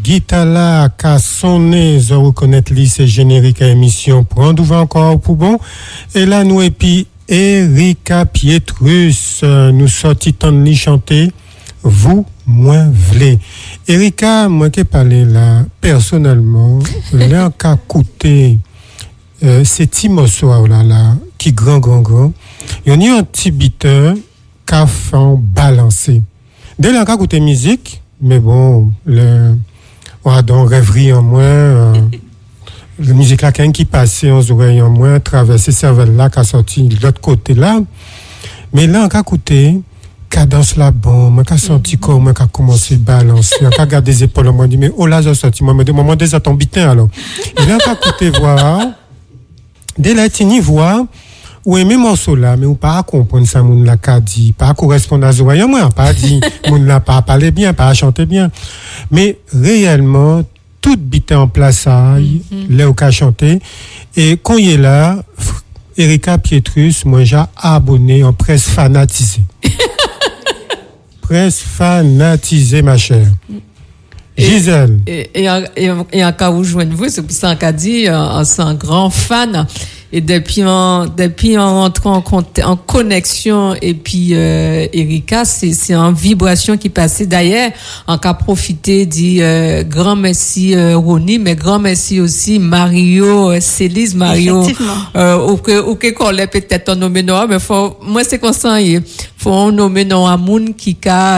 guitare là, qu'à sonner, je reconnais c'est générique à émission. Prends ouvert encore pour bon. Et là, nous, et puis, Erika Pietrus, nous sortit en ni chanter, vous, moins v'lez. Erika, moi qui parlé là, personnellement, là, qu'à coûter, c'est Timoso, là, qui grand. Il y a un petit biteur, qu'a fait balancer. Dès là, qu'à coûter musique, mais bon, on a donc rêverie en moins, la musique là, qui passait en oreilles en moins, traverser cervelle là, qui a sorti de l'autre côté là. Mais là, on a écouté, cadence la bombe, on a senti comme, on a commencé à balancer, on a regardé des épaules, on a dit, mais oh là, j'ai sorti, moi, mais de moment, déjà, ton bitin, alors. Et là, on a écouté voir, dès là, tini voir, ou aimer morceau là, mais ou pas comprendre ça, moun la ka dit, pas correspondre à zoya, moi, pas dit, moun la pas parler bien, pas chanter bien. Mais réellement, tout bité en place, là, où qu'a chanté. Et quand il est là, Erika Pietrus, moi, j'ai abonné en presse fanatisée. Presse fanatisée, ma chère. Gisèle. Et en cas où je joigne vous, c'est pour ça qu'on a dit, c'est un grand fan. Et depuis en rentrant en connexion, et puis, Erika, c'est en vibration qui passait. D'ailleurs, on a profité dit, grand merci, Ronnie, mais grand merci aussi, Mario, Célise, Mario. Ok, qu'on l'ait peut-être nommé non, mais moi, c'est constant, faut nommer non à moun qui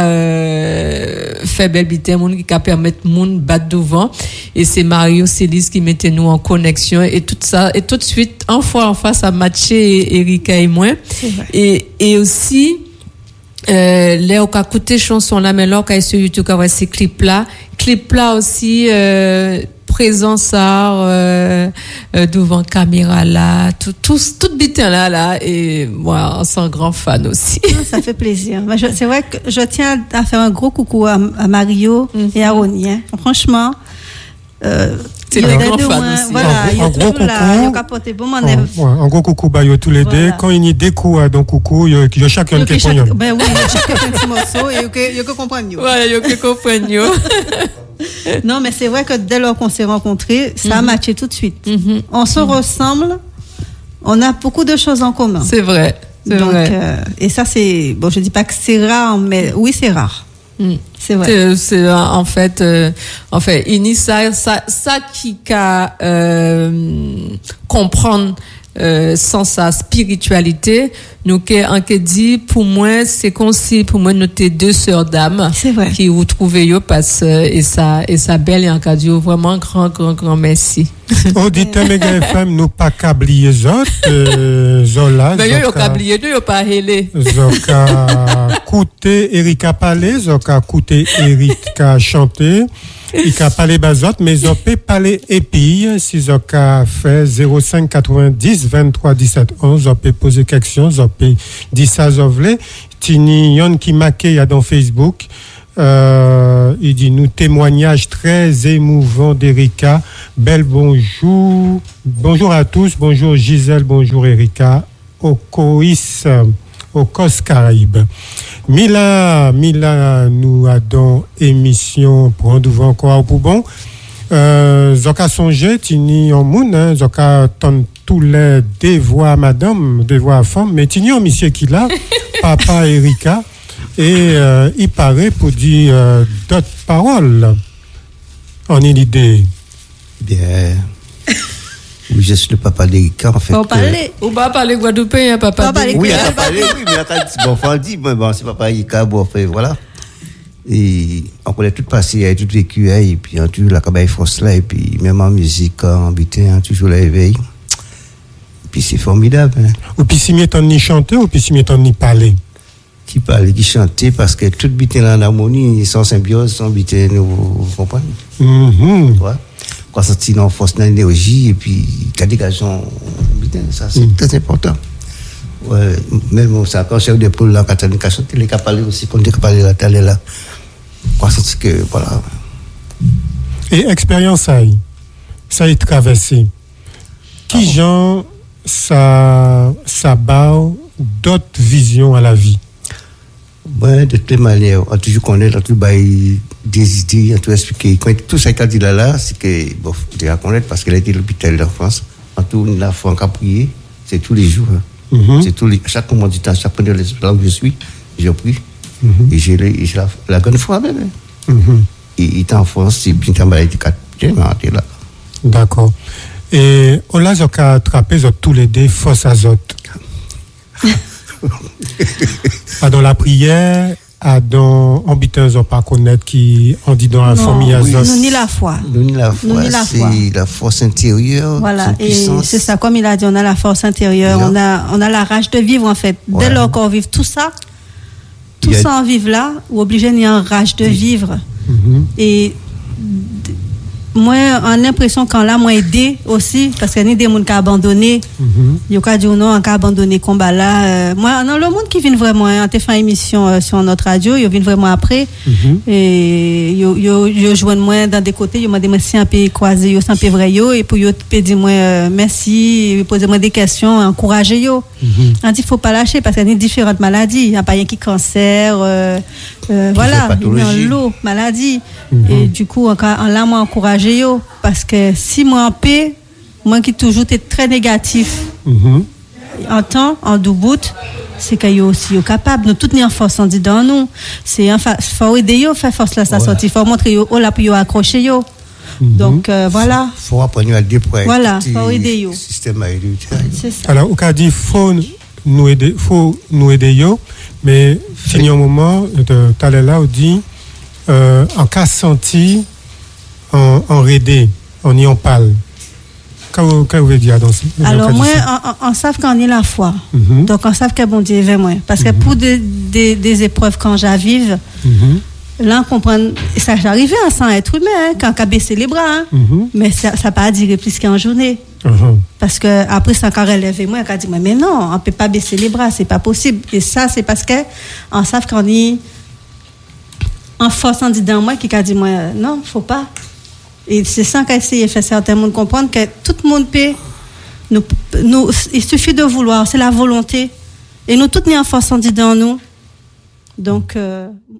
fait belle bité, moun qui permettre moun battre devant. Et c'est Mario, Célise qui mettait nous en connexion et tout ça. Et tout de suite, en face à matcher Erika et moi. Et aussi, là, on a écouté chanson là, mais là, on a sur YouTube, on a ces clips là aussi, présence devant caméra là, tout bitin là, et moi, on s'en grand fan aussi. Ça fait plaisir. C'est vrai que je tiens à faire un gros coucou à Mario et à Ronnie, hein. Franchement, c'est des grands fans aussi. Voilà, un gros coucou. Un gros coucou, bah, tous les deux. Quand il y a des coups, donc coucou, il y a chacun qui comprend. Ben oui, chacun un petit morceau et il y a que comprendre. Voilà, il y a que comprendre. Non, mais c'est vrai que dès lors qu'on s'est rencontrés, ça a matché tout de suite. On se ressemble, on a beaucoup de choses en commun. C'est vrai. Et ça, c'est, bon, je dis pas que c'est rare, mais oui, c'est rare. C'est vrai. C'est en fait, ini ça qui a comprendre sans sa spiritualité, nous que dit pour moi c'est comme si pour moi nous t'es deux sœurs d'âme qui vous trouvez yo passe et ça belle et en cas vraiment grand merci. Auditeur Méga FM nous pas câblier autres Zola mais yo câblier deux yo pas hélé zoka écouter Erika parler zoka écouter Erika chanter il a parlé bazot mais ils ont parlé épille si ils ont fait 05 90 23 17 11 on peut poser question on peut dire ça zovle tini yon qui marqué ya dans Facebook il dit nous témoignage très émouvant d'Erika. Belle bonjour à tous, bonjour Gisèle, bonjour Erika au Cos Caraïbes. Mila nous a dans émission prendre devant encore pour bon zoka songer tini en moun zoka ton tous les des voix madame des voix femme mais tini en monsieur qui là papa Erika et il paraît pour dire d'autres paroles en une idée bien. Oui, je suis le papa d'Erika, en fait. On va parler guadeloupéen, papa d'Erika. Oui, on va parler, oui, mais bon, faut le dire, bon, c'est papa d'Erika, bon, fait, voilà. Et on connaît tout passé, tout vécu, et puis on toujours la cabaye force là, et puis même en musique, en bitin, toujours l'éveil. Et puis c'est formidable. Hein. Ou puis si mieux t'en ni chanter, ou puis si mieux t'en ni parler. Qui parlait, qui chantait, parce que tout bitin en harmonie, sans symbiose, sans bitin, vous comprenez? Ouais. Quand ça tire en force, dans l'énergie, et puis la dégagement, ça c'est très important. Ouais, même ça, quand chef de poule là, quand on a chanté, les cas parler aussi, quand on a parlé là, t'allais là. Quoi, c'est que, voilà. Et expérience, ça y traversé. Qui genre, ça bat d'autres visions à la vie? Ouais, de toutes les manières, on toujours connaît, on toujours des idées, on toujours expliquer. Tout ça qu'elle dit là, c'est que, bon, faut déjà connaître parce qu'elle a été à l'hôpital d'enfance. En tout, la fois qu'on a prié, c'est tous les jours. C'est chaque moment du temps, chaque fois là où je suis, je prie. Et j'ai la grande foi même. Et il est en France, c'est bien qu'il maladie de là. D'accord. Et on l'a attrapé tous les deux force azote. Dans la prière, dans habitant pas connaître qui on dit dans la famille azote. Nous ni la foi. C'est la force intérieure. Voilà, et c'est ça, comme il a dit, on a la force intérieure, on a la rage de vivre en fait. Dès lors qu'on vit tout ça en vivre là, ou obligé d'y avoir rage de vivre. Et moi, on a l'impression qu'on l'a moins aidé aussi, parce qu'il y a des gens qui ont abandonné. Il y a des gens qui ont abandonné le combat là. Moi, dans le monde qui vient vraiment, on a fait une émission sur notre radio, ils viennent vraiment après. Et ils jouent moi dans des côtés, ils m'ont demandé si un peu croisé, si un peu vrai, et puis ils disent moi merci, ils posent moi des questions, encourager. On dit qu'il ne faut pas lâcher, parce qu'il y a différentes maladies. Il n'y a pas rien qui cancer, voilà, il y a l'eau, maladie. Et du coup, on l'a moi encouragé. Parce que si moi en paix, moi qui toujours été très négatif, en temps, en doubout, c'est qu'il y a aussi capable, nous toutes nous en force, on dit dans nous, c'est faut aider faire force là, ça sortir, faut montrer yo là pour accrocher yo. Donc voilà. Faut apprendre à déployer. Voilà, faut aider yo. Système c'est ça. Alors on a dit faut nous aider yo, mais fini un moment tout à l'heure on dit en cas senti en raidé, on y en parle. Qu'est-ce que vous voulez dire dans ce alors moi, on sait qu'on est la foi. Donc on sait que bon Dieu est avec moi. Parce que pour des épreuves quand j'arrive, là on comprend, ça j'arrive sans être humain, quand on a baissé les bras. Mais ça n'a pas duré plus qu'une journée. Parce que après ça quand relevé moi, on a dit mais non, on peut pas baisser les bras, c'est pas possible. Et ça c'est parce que on sait qu'on est en force en disant moi qui a dit moi non, faut pas. Et c'est ça qu'a essayé de faire certains monde comprendre que tout le monde peut il suffit de vouloir, c'est la volonté. Et nous toutes nous en force en disant nous. Donc